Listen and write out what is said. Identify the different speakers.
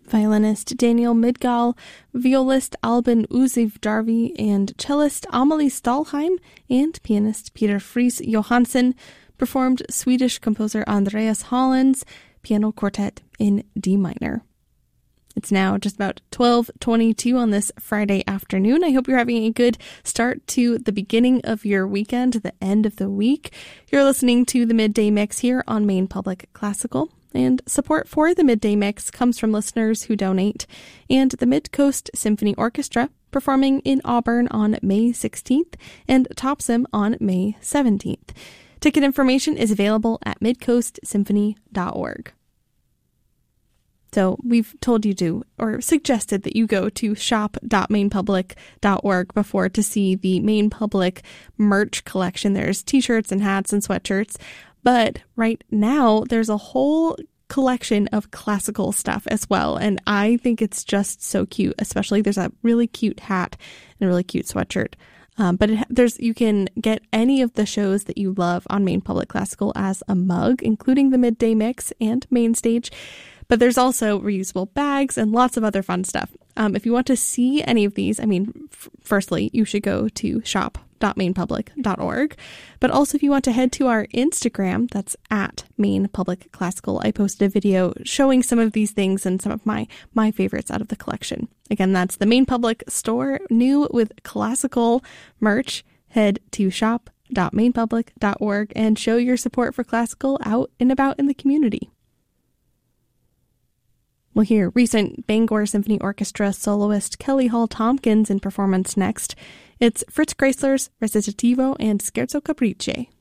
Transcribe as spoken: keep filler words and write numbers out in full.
Speaker 1: violinist Daniel Midgall, violist Albin Uziv-Darvi, and cellist Amalie Stahlheim, and pianist Peter Fries Johansson performed Swedish composer Andreas Holland's Piano Quartet in D minor. It's now just about twelve twenty-two on this Friday afternoon. I hope you're having a good start to the beginning of your weekend, to the end of the week. You're listening to the Midday Mix here on Maine Public Classical, and support for the Midday Mix comes from listeners who donate, and the Mid-Coast Symphony Orchestra performing in Auburn on May sixteenth and Topsom on May seventeenth. Ticket information is available at midcoast symphony dot org. So we've told you to, or suggested that you go to shop dot maine public dot org before to see the Maine Public merch collection. There's t-shirts and hats and sweatshirts. But right now, there's a whole collection of classical stuff as well. And I think it's just so cute, especially there's a really cute hat and a really cute sweatshirt. Um, but it, there's you can get any of the shows that you love on Maine Public Classical as a mug, including the Midday Mix and Main Stage. But there's also reusable bags and lots of other fun stuff. Um, if you want to see any of these, I mean, f- firstly, you should go to shop dot maine public dot org. But also if you want to head to our Instagram, that's at Maine Public Classical. I posted a video showing some of these things and some of my, my favorites out of the collection. Again, that's the Maine Public store, new with classical merch. Head to shop dot maine public dot org and show your support for classical out and about in the community. We'll hear recent Bangor Symphony Orchestra soloist Kelly Hall Tompkins in performance next. It's Fritz Kreisler's Recitativo and Scherzo Caprice.